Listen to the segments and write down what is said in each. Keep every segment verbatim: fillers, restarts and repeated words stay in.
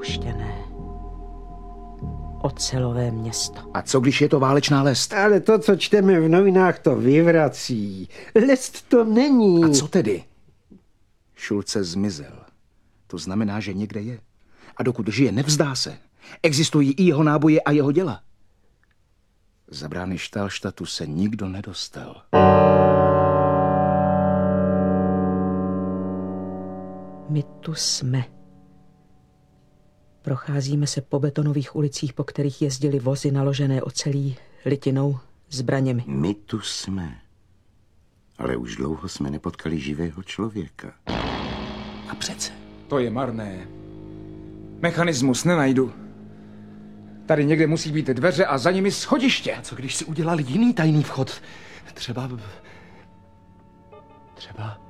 Opuštěné. Ocelové město. A co, když je to válečná lest? Ale to, co čteme v novinách, to vyvrací. Lest to není. A co tedy? Šulce zmizel. To znamená, že někde je. A dokud žije, nevzdá se. Existují i jeho náboje a jeho děla. Za brány Štálštatu se nikdo nedostal. My tu jsme. Procházíme se po betonových ulicích, po kterých jezdily vozy naložené ocelí, litinou, zbraněmi. My tu jsme. Ale už dlouho jsme nepotkali živého člověka. A přece. To je marné. Mechanismus nenajdu. Tady někde musí být dveře a za nimi schodiště. A co když si udělali jiný tajný vchod? Třeba... Třeba...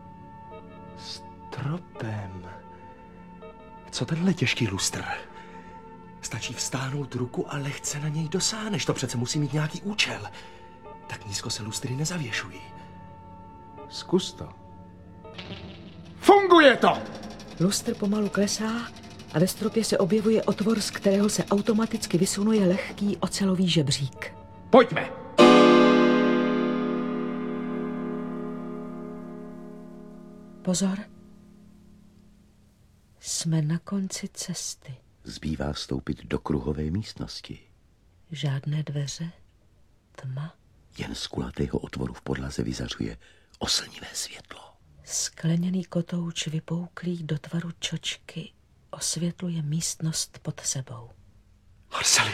stropem. Co tenhle těžký lustr? Stačí vstáhnout ruku a lehce na něj dosáhneš. To přece musí mít nějaký účel. Tak nízko se lustry nezavěšují. Zkus to. Funguje to! Lustr pomalu klesá a ve stropě se objevuje otvor, z kterého se automaticky vysunuje lehký ocelový žebřík. Pojďme! Pozor. Jsme na konci cesty. Zbývá vstoupit do kruhové místnosti. Žádné dveře, tma. Jen z kulatého otvoru v podlaze vyzařuje oslnivé světlo. Skleněný kotouč vypouklý do tvaru čočky osvětluje místnost pod sebou. Marceli,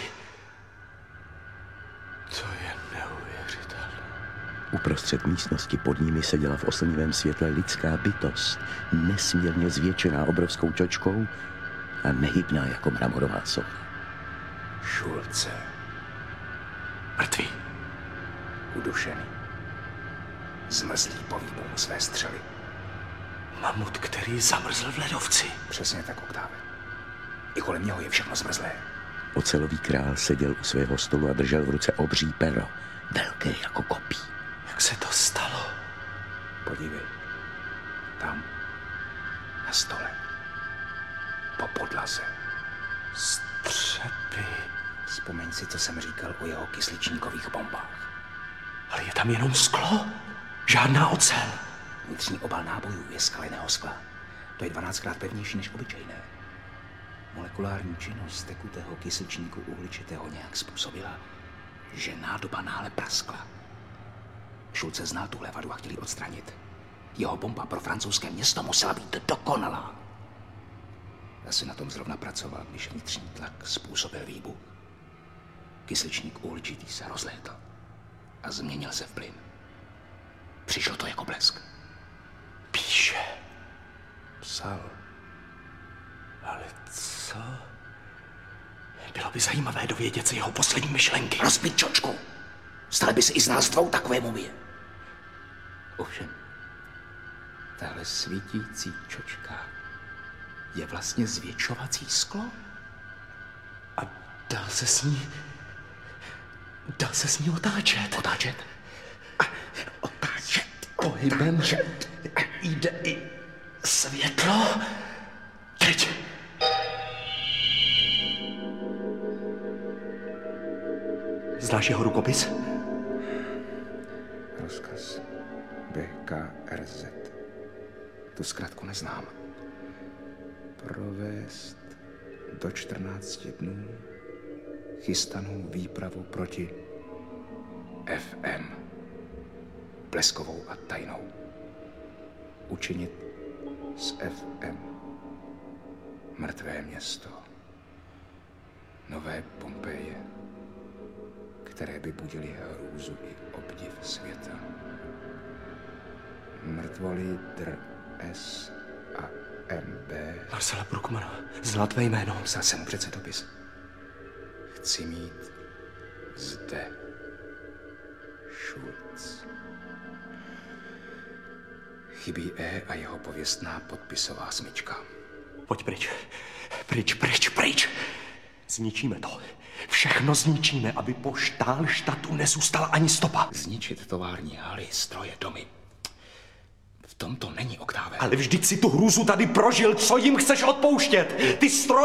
to je neuvěřitelné. Uprostřed místnosti pod nimi seděla v oslnivém světle lidská bytost, nesmírně zvětšená obrovskou čočkou a nehybná jako mramorová socha. Šulce. Mrtvý. Udušený. Zmrzlý po výbuchu své střely. Mamut, který zamrzl v ledovci. Přesně tak, Oktáve. I kolem něho je všechno zmrzlé. Ocelový král seděl u svého stolu a držel v ruce obří pero, velké jako kopí. Jak se to stalo? Podívej. Tam. Na stole. Po podlaze. Střepy. Vzpomeň si, co jsem říkal o jeho kysličníkových bombách. Ale je tam jenom sklo. Žádná ocel. Vnitřní obal nábojů je z kaleného skla. To je dvanáctkrát pevnější než obyčejné. Molekulární činnost tekutého kysličníku uhličitého nějak způsobila, že nádoba náhle praskla. Šulce znal tuhle vadu a chtěl ji odstranit. Jeho bomba pro francouzské město musela být dokonalá. Asi na tom zrovna pracoval, když vnitřní tlak způsobil výbuch. Kysličník uhličitý se rozlétl a změnil se v plyn. Přišlo to jako blesk. Píše. Psal. Ale co? Bylo by zajímavé dovědět se jeho poslední myšlenky. Rozbít čočku. Stali by se i z nás dvou takové mumie. Ovšem, tahle svítící čočka je vlastně zvětšovací sklo. A dá se s ní... Dá se s ní otáčet. Otáčet? A otáčet. Pohybem otáčet. Jde i světlo. Teď. Znáš jeho rukopis? Rozkaz B K R Z. Tu zkratku neznám. Provést do čtrnácti dnů chystanou výpravu proti F M. Bleskovou a tajnou. Učinit z F M mrtvé město. Nové Pompeje, které by budily hrůzu i obdiv světa. Mrtvoly dr S a M B. Marcela Bruckmana. Znal tvé jméno. Psal jsem mu přece dopis. Chci mít zde Schulz. Chybí E a jeho pověstná podpisová smyčka. Pojď pryč. Pryč, pryč, pryč. Zničíme to. Všechno zničíme, aby po Štálštatu nezůstala ani stopa. Zničit tovární haly, stroje, domy. V tom to není, Oktáve. Ale vždyť si tu hrůzu tady prožil. Co jim chceš odpouštět? Ty stroje